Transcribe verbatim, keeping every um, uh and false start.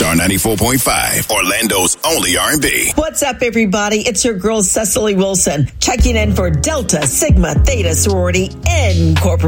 Star ninety-four point five, Orlando's only R and B. What's up, everybody? It's your girl, Cecily Wilson, checking in for Delta Sigma Theta Sorority Incorporated.